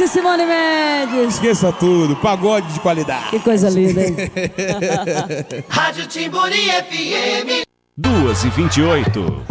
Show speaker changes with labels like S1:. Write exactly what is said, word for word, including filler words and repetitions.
S1: Simone Mendes.
S2: Esqueça tudo, pagode de qualidade.
S1: Que coisa linda, hein?
S3: Rádio Timburi F M.
S4: duas e vinte e oito.